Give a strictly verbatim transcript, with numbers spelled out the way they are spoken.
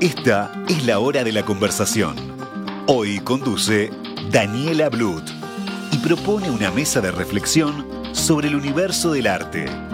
Esta es la hora de la conversación. Hoy conduce Daniela Blut y propone una mesa de reflexión sobre el universo del arte.